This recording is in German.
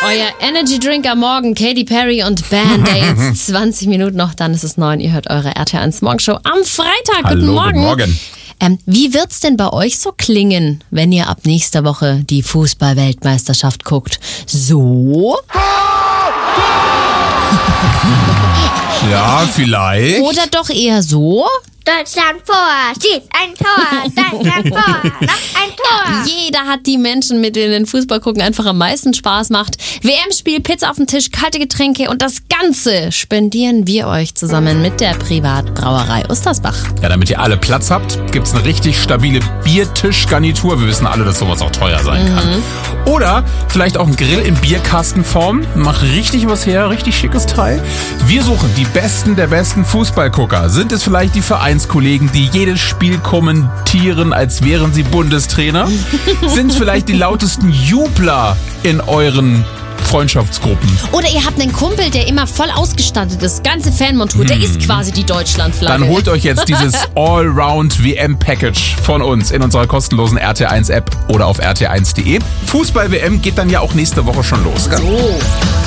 Euer Energy Drink am Morgen, Katy Perry und Band-Aids. 20 Minuten noch, dann ist es 9. Ihr hört eure RTL1 Morgenshow am Freitag. Hallo, guten Morgen. Guten Morgen. Wie wird's denn bei euch so klingen, wenn ihr ab nächster Woche die Fußball-Weltmeisterschaft guckt? So? Ja, vielleicht. Oder doch eher so? Deutschland vor, schießt ein Tor, Deutschland vor, noch ein Tor. Jeder hat die Menschen, mit denen den Fußball gucken einfach am meisten Spaß macht. WM-Spiel, Pizza auf dem Tisch, kalte Getränke und das Ganze spendieren wir euch zusammen mit der Privatbrauerei Ostersbach. Ja, damit ihr alle Platz habt, gibt's eine richtig stabile Biertischgarnitur. Wir wissen alle, dass sowas auch teuer sein kann. Oder vielleicht auch ein Grill in Bierkastenform. Macht richtig was her, richtig schickes Teil. Wir suchen die Besten der besten Fußballgucker. Sind es vielleicht die Vereinskollegen, die jedes Spiel kommentieren, als wären sie Bundestrainer? Sind es vielleicht die lautesten Jubler in euren Freundschaftsgruppen? Oder ihr habt einen Kumpel, der immer voll ausgestattet ist, ganze Fanmontur, der ist quasi die Deutschlandflagge. Dann holt euch jetzt dieses Allround-WM-Package von uns in unserer kostenlosen RT1-App oder auf rt1.de. Fußball-WM geht dann ja auch nächste Woche schon los. Gell? So.